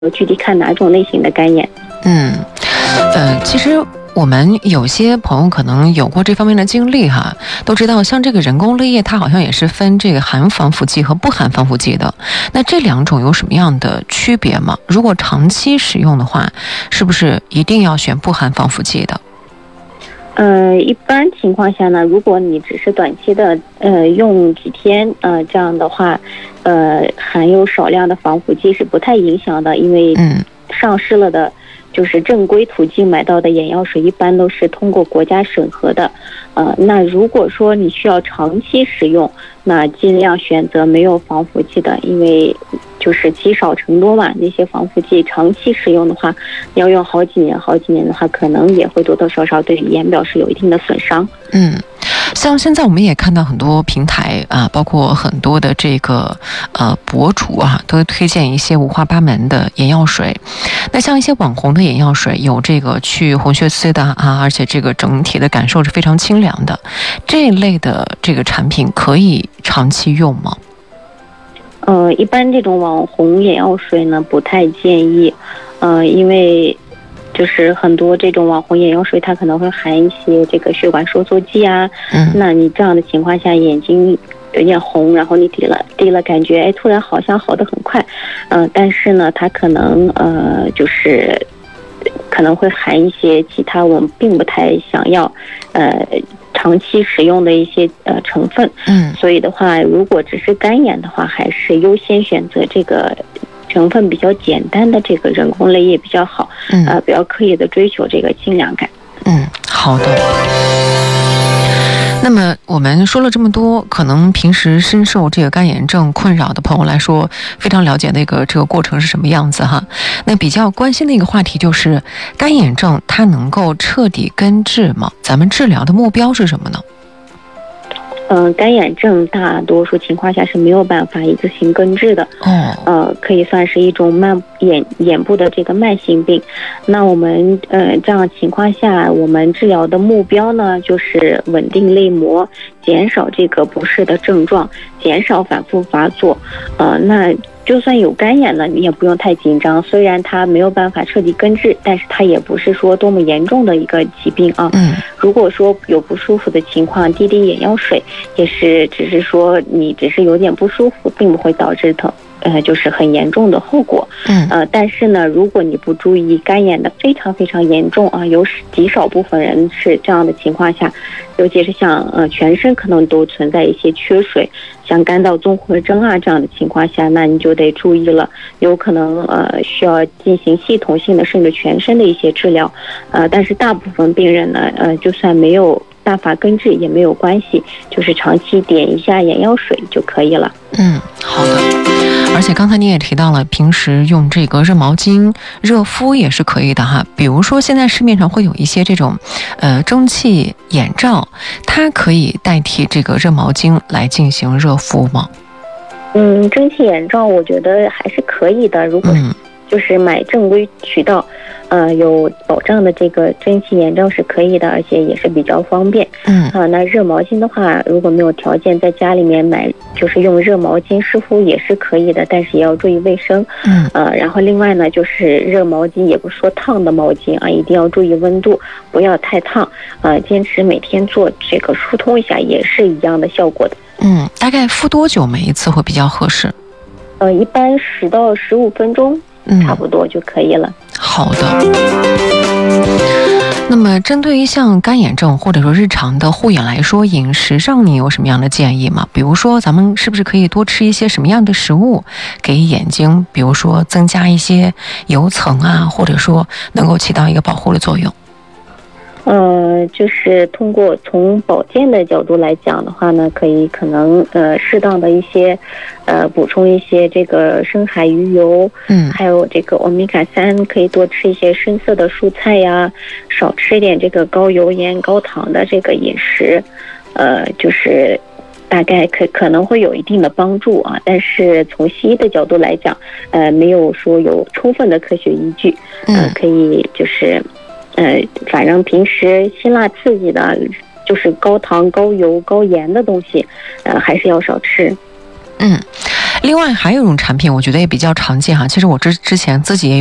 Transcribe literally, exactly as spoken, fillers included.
具体看哪种类型的干眼。 嗯，呃，其实我们有些朋友可能有过这方面的经历哈，都知道像这个人工泪液，它好像也是分这个含防腐剂和不含防腐剂的。那这两种有什么样的区别吗？如果长期使用的话，是不是一定要选不含防腐剂的？ 呃，一般情况下呢，如果你只是短期的呃用几天，呃这样的话，呃含有少量的防腐剂是不太影响的，因为上市了的。就是正规途径买到的眼药水，一般都是通过国家审核的，呃，那如果说你需要长期使用，那尽量选择没有防腐剂的，因为就是积少成多嘛，那些防腐剂长期使用的话，要用好几年，好几年的话，可能也会多多少少对眼表是有一定的损伤。 嗯。像现在我们也看到很多平台啊，包括很多的这个呃博主啊，都推荐一些五花八门的眼药水。那像一些网红的眼药水，有这个去红血丝的啊，而且这个整体的感受是非常清凉的。这一类的这个产品可以长期用吗？ 呃，一般这种网红眼药水呢，不太建议，呃，因为。就是很多这种网红眼药水，它可能会含一些这个血管收缩剂啊。嗯，那你这样的情况下，眼睛有点红，然后你滴了滴了，感觉哎，突然好像好得很快，嗯、呃，但是呢，它可能呃，就是可能会含一些其他我们并不太想要，呃。长期使用的一些呃成分，嗯，所以的话，如果只是干眼的话，还是优先选择这个成分比较简单的这个人工泪液比较好，嗯，呃，不要刻意的追求这个清凉感。 嗯，好的。那么我们说了这么多，可能平时深受这个干眼症困扰的朋友来说，非常了解那个这个过程是什么样子哈。那比较关心的一个话题就是干眼症它能够彻底根治吗？咱们治疗的目标是什么呢？ 嗯、呃，干眼症大多数情况下是没有办法一次性根治的，哦，呃，可以算是一种慢眼眼部的这个慢性病。那我们呃这样情况下，我们治疗的目标呢，就是稳定泪膜，减少这个不适的症状，减少反复发作。呃，那就算有干眼了，你也不用太紧张。虽然它没有办法彻底根治，但是它也不是说多么严重的一个疾病啊。嗯，如果说有不舒服的情况，滴滴眼药水也是，只是说你只是有点不舒服，并不会导致疼。呃，就是很严重的后果。嗯，呃，但是呢，如果你不注意，干眼的非常非常严重啊，有极少部分人是这样的情况下，尤其是像呃全身可能都存在一些缺水，像干燥综合征啊这样的情况下，那你就得注意了，有可能呃需要进行系统性的甚至全身的一些治疗。呃，但是大部分病人呢，呃，就算没有办法根治也没有关系，就是长期点一下眼药水就可以了。 嗯，好的。而且刚才你也提到了，平时用这个热毛巾热敷也是可以的哈。比如说现在市面上会有一些这种呃蒸汽眼罩，它可以代替这个热毛巾来进行热敷吗？ 嗯，蒸汽眼罩我觉得还是可以的，如果就是买正规渠道，呃，有保障的这个蒸汽眼罩是可以的，而且也是比较方便。嗯，啊，那热毛巾的话，如果没有条件在家里面买，就是用热毛巾湿敷也是可以的，但是也要注意卫生。嗯，呃，然后另外呢，就是热毛巾也不是说烫的毛巾啊，一定要注意温度，不要太烫。呃，坚持每天做这个疏通一下，也是一样的效果的。 嗯，大概敷多久每一次会比较合适？ 呃，一般十到十五分钟。差不多就可以了。 好的。那么针对于像干眼症或者说日常的护眼来说，饮食上你有什么样的建议吗？比如说咱们是不是可以多吃一些什么样的食物给眼睛，比如说增加一些油层啊，或者说能够起到一个保护的作用？ 呃，就是通过从保健的角度来讲的话呢，可以可能呃适当的一些呃补充一些这个深海鱼油，嗯，还有这个欧米伽三，可以多吃一些深色的蔬菜呀，少吃一点这个高油盐高糖的这个饮食，呃，就是大概可可能会有一定的帮助啊，但是从西医的角度来讲，呃，没有说有充分的科学依据，呃，可以就是。呃，反正平时辛辣刺激的，就是高糖、高油、高盐的东西，呃，还是要少吃。 嗯， 另外还有一种产品，我觉得也比较常见哈，其实我之之前自己也